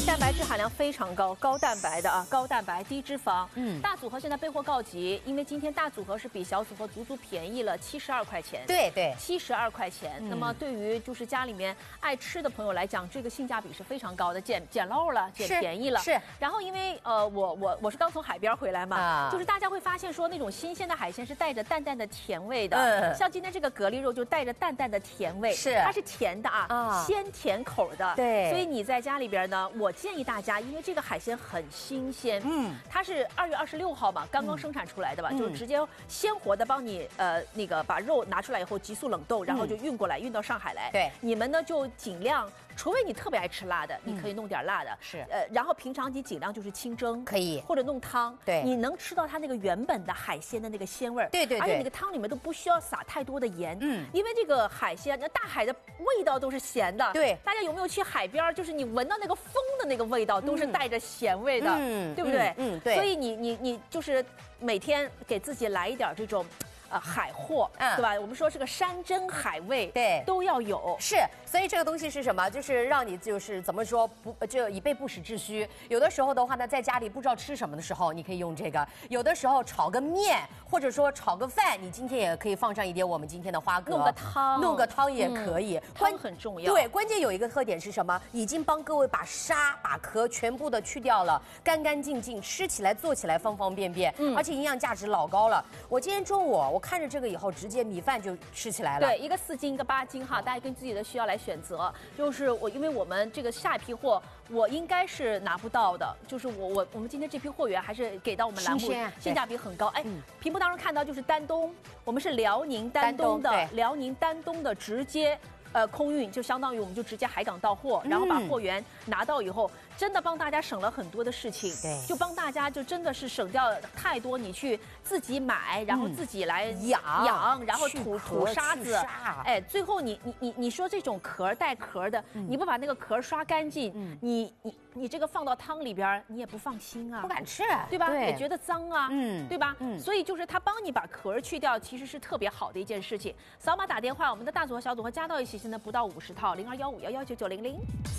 蛋白质含量非常高，高蛋白的啊，高蛋白低脂肪。大组合现在备货告急，因为今天大组合是比小组合足足便宜了72块钱。 对对 ，72块钱。那么对于就是家里面爱吃的朋友来讲，这个性价比是非常高的，捡漏了，捡便宜了。 是。 然后因为我是刚从海边回来嘛，就是大家会发现说那种新鲜的海鲜是带着淡淡的甜味的。像今天这个蛤蜊肉就带着淡淡的甜味， 是， 它是甜的啊，鲜甜口的。 对。 所以你在家里边呢，我建议大家，因为这个海鲜很新鲜，它是2月26号嘛，刚刚生产出来的吧，就是直接鲜活的帮你那个把肉拿出来以后急速冷冻，然后就运过来，运到上海来。 对， 你们呢就尽量，除非你特别爱吃辣的，你可以弄点辣的， 是， 然后平常你尽量就是清蒸， 可以， 或者弄汤， 对， 你能吃到它那个原本的海鲜的那个鲜味儿， 对对对， 而且那个汤里面都不需要撒太多的盐，因为这个海鲜，那大海的味道都是咸的， 对， 大家有没有去海边，就是你闻到那个风的那个味道都是带着咸味的，对不对？ 对， 所以你就是每天给自己来一点这种。海货，对吧？我们说这个山珍海味， 对， 都要有。 是，所以这个东西是什么？就是让你就是怎么说就以备不时之需。有的时候的话呢，在家里不知道吃什么的时候，你可以用这个；有的时候炒个面，或者说炒个饭，你今天也可以放上一点我们今天的花蛤，弄个汤也可以。 汤很重要。 对，关键有一个特点是什么？已经帮各位把沙、把壳全部的去掉了，干干净净，吃起来、做起来方方便便，而且营养价值老高了。我今天中午我看着这个以后，直接米饭就吃起来了。 对，一个4斤，一个8斤哈，大家根据自己的需要来选择。就是因为我们这个下一批货，我应该是拿不到的。就是我们今天这批货源还是给到我们栏目，性价比很高。哎，屏幕当中看到就是丹东，我们是辽宁丹东的直接。空运就相当于我们就直接海港到货，然后把货源拿到以后，真的帮大家省了很多的事情。 对， 就帮大家就真的是省掉太多你去自己买，然后自己来养，然后吐沙子。哎，最后你说这种壳带壳的，你不把那个壳刷干净，你这个放到汤里边，你也不放心啊， 不敢吃， 对吧？也觉得脏啊，对吧？所以就是他帮你把壳去掉，其实是特别好的一件事情。扫码打电话，我们的大组合、小组合加到一起。现在不到50套，0215119900。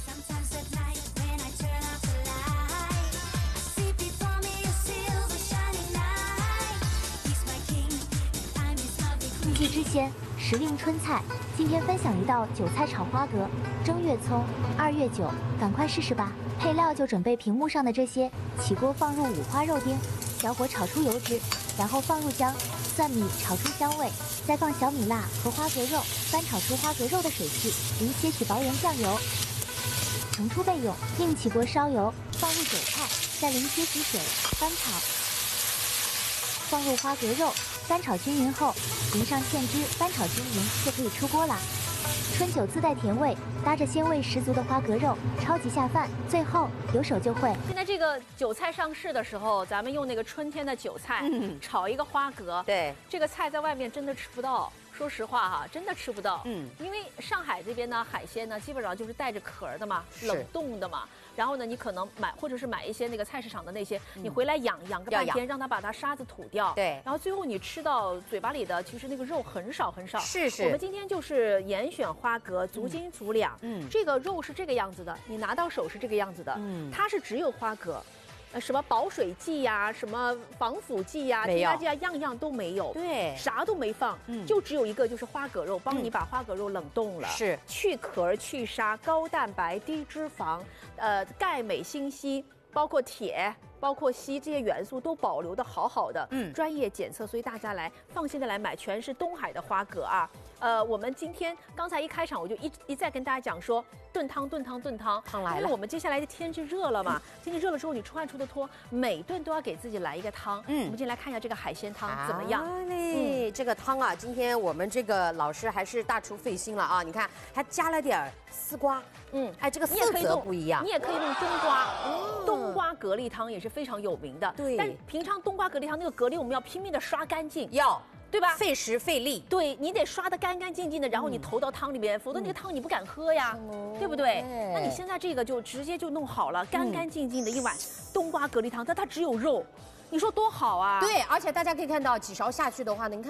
四季之鲜，时令春菜。今天分享一道韭菜炒花蛤，正月葱，2月9，赶快试试吧！配料就准备屏幕上的这些。起锅放入五花肉丁，小火炒出油脂，然后放入姜、蒜米炒出香味，再放小米辣和花蛤肉，翻炒出花蛤肉的水汽，淋些许薄盐酱油，盛出备用。另起锅烧油，放入韭菜，再淋些许水，翻炒，放入花蛤肉，翻炒均匀后，淋上芡汁，翻炒均匀就可以出锅了。春酒自带甜味，搭着鲜味十足的花蛤肉，超级下饭。最后有手就会。 现在这个韭菜上市的时候，咱们用那个春天的韭菜炒一个花蛤， 对， 这个菜在外面真的吃不到。说实话哈，真的吃不到。因为上海这边呢，海鲜呢基本上就是带着壳的嘛，冷冻的嘛。然后呢，你可能买或者是买一些那个菜市场的那些，你回来养个半天，让它把它沙子吐掉。 对。 然后最后你吃到嘴巴里的，其实那个肉很少很少。 是。 我们今天就是严选花蛤，足斤足两。这个肉是这个样子的，你拿到手是这个样子的。它是只有花蛤。什么保水剂呀，什么防腐剂呀，添加剂啊，样样都没有， 对， 啥都没放，就只有一个就是花蛤肉，帮你把花蛤肉冷冻了， 是去壳去沙，高蛋白低脂肪，钙镁锌硒，包括铁。包括硒这些元素都保留的好好的，专业检测，所以大家来放心的来买，全是东海的花蛤啊。我们今天刚才一开场我就一再跟大家讲说，炖汤来了，因为我们接下来的天气热了嘛，天气热了之后你出汗出的脱，每顿都要给自己来一个汤。我们今天来看一下这个海鲜汤怎么样？ 这个汤啊，今天我们这个老师还是大厨费心了啊，你看还加了点丝瓜，哎，这个色泽不一样， 你也可以弄冬瓜，冬瓜蛤蜊汤也是非常有名的。 对， 但平常冬瓜蛤蜊汤那个蛤蜊我们要拼命的刷干净，对吧？ 费时费力， 对你得刷得干干净净的，然后你投到汤里面，否则那个汤你不敢喝呀，对不对？那你现在这个就直接就弄好了，干干净净的一碗冬瓜蛤蜊汤，但它只有肉，你说多好啊！ 对，而且大家可以看到几勺下去的话呢，你看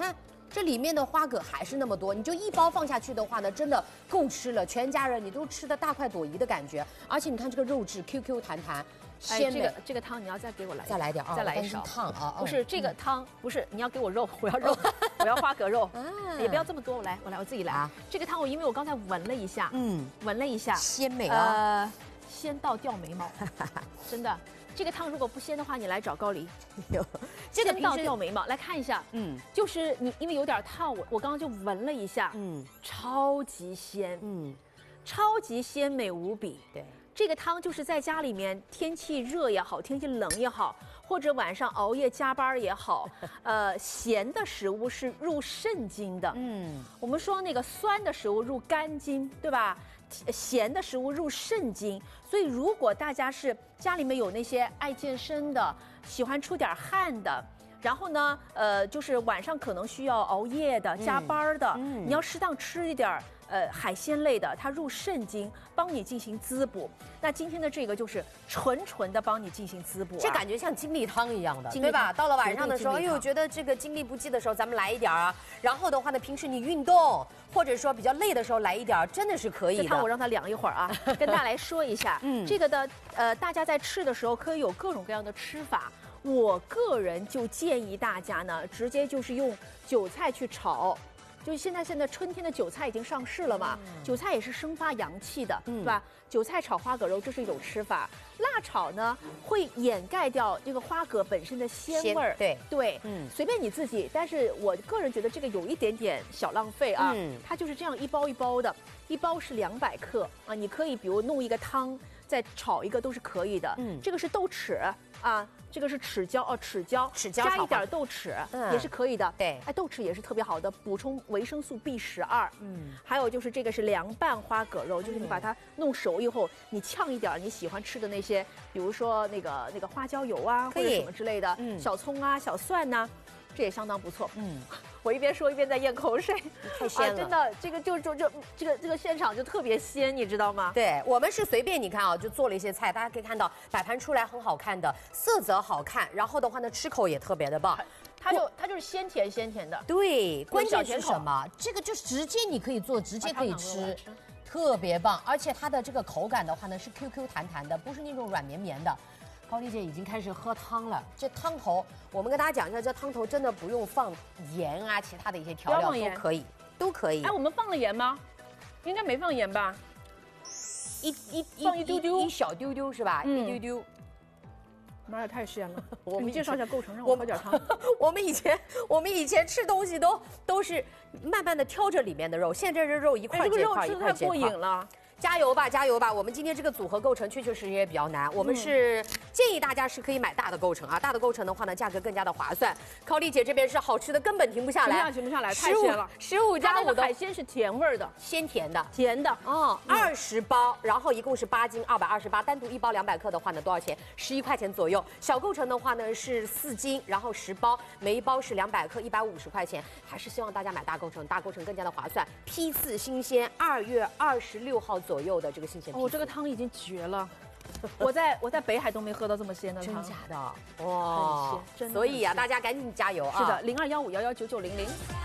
这里面的花蛤还是那么多，你就一包放下去的话呢，真的够吃了，全家人你都吃的大快朵颐的感觉。而且你看这个肉质 Q Q 弹弹。鲜美， 这个汤你要再给我来， 再来点啊， 再来一勺烫啊！ 不是这个汤，不是你要给我肉，我要肉，我要花蛤肉，也不要这么多，我自己来。这个汤因为我刚才闻了一下，闻了一下， 鲜美啊， 鲜到掉眉毛，真的。这个汤如果不鲜的话，你来找高丽。 这个鲜到掉眉毛，来看一下，就是你因为有点烫，我刚刚就闻了一下，超级鲜，超级鲜美无比， 对。 这个汤就是在家里面，天气热也好，天气冷也好，或者晚上熬夜加班也好，咸的食物是入肾经的。我们说那个酸的食物入肝经，对吧？咸的食物入肾经。所以如果大家是家里面有那些爱健身的，喜欢出点汗的。然后呢，就是晚上可能需要熬夜的、加班的，你要适当吃一点海鲜类的，它入肾经，帮你进行滋补。那今天的这个就是纯的帮你进行滋补， 这感觉像精力汤一样的，对吧？到了晚上的时候，哎呦，觉得这个精力不济的时候，咱们来一点啊。然后的话呢，平时你运动或者说比较累的时候来一点，真的是可以的。 这汤我让它凉一会儿啊，跟大家来说一下，这个的大家在吃的时候可以有各种各样的吃法。我个人就建议大家呢，直接就是用韭菜去炒，就是现在春天的韭菜已经上市了嘛，韭菜也是生发阳气的，对吧？韭菜炒花蛤肉这是一种吃法，辣炒呢会掩盖掉这个花蛤本身的鲜味儿，对，随便你自己，但是我个人觉得这个有一点点小浪费啊，它就是这样一包一包的，一包是200克啊，你可以比如弄一个汤，再炒一个都是可以的，这个是豆豉啊。这个是豉椒哦，豉椒加一点豆豉也是可以的。 对， 哎，豆豉也是特别好的，补充维生素 B12。还有就是这个是凉拌花蛤肉，就是你把它弄熟以后，你呛一点你喜欢吃的那些，比如说那个花椒油啊，或者什么之类的，小葱啊、小蒜呐，这也相当不错。我一边说一边在咽口水， 太鲜了， 真的，这个这个现场就特别鲜，你知道吗？ 对，我们是随便你看啊，就做了一些菜，大家可以看到摆盘出来很好看的，色泽好看，然后的话呢，吃口也特别的棒。 它就是鲜甜的。 对，关键是什么？这个就是直接你可以做，直接可以吃，特别棒。而且它的这个口感的话呢，是 QQ 弹弹的，不是那种软绵绵的。高丽姐已经开始喝汤了，这汤头我们跟大家讲一下，这汤头真的不用放盐啊，其他的一些调料都可以。 哎，我们放了盐吗？应该没放盐吧？放一丢丢， 一小丢丢是吧？一丢丢。 妈呀，太鲜了！我们介绍一下构成，让我喝点汤。 我们以前吃东西都是慢慢的挑着里面的肉，现在这肉一块接块，一块接块， 过瘾了。 加油吧，加油吧！我们今天这个组合构成确实也比较难，我们是建议大家是可以买大的构成啊，大的构成的话呢，价格更加的划算。高丽姐这边是好吃的根本停不下来， 停不下来，太鲜了。 15+5的海鲜是甜味的， 鲜甜的哦 ，20包，然后一共是8斤228，单独一包200克的话呢，多少钱？11块钱左右。小构成的话呢是4斤，然后10包，每一包是200克，150块钱。还是希望大家买大构成，大构成更加的划算。批次新鲜，2月26号左右的这个新鲜批次。 这个汤已经绝了。我在北海都没喝到这么鲜的汤， 真假的？哇， 很鲜，真的。 所以啊，大家赶紧加油啊！ 是的，0215119900。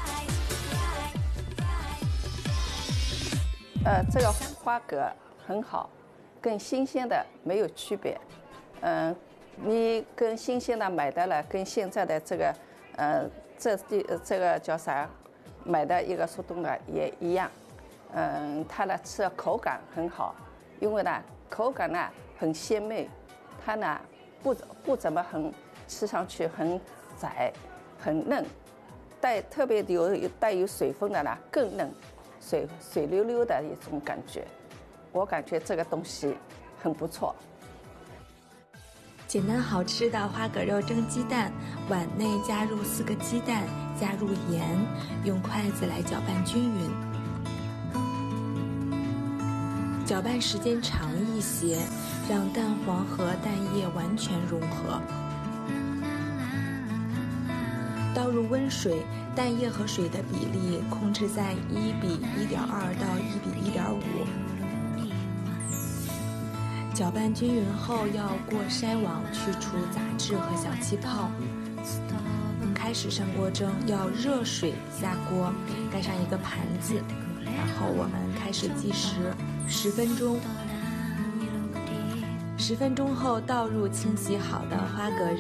这个花蛤很好，跟新鲜的没有区别。你跟新鲜的买的了，跟现在的这个这个叫啥，买的一个速冻的也一样。它呢吃口感很好，因为呢口感呢很鲜美，它呢不怎么吃上去很窄很嫩，特别带有水分的呢更嫩，水溜溜的一种感觉。我感觉这个东西很不错。 简单好吃的花蛤肉蒸鸡蛋，碗内加入4个鸡蛋，加入盐，用筷子来搅拌均匀。搅拌时间长一些，让蛋黄和蛋液完全融合。倒入温水，蛋液和水的比例控制在1:1.2到1:1.5。搅拌均匀后，要过筛网去除杂质和小气泡。开开始上锅蒸，要热水下锅，盖上一个盘子，然后我们开始计时10分钟。10分钟后倒入清洗好的花蛤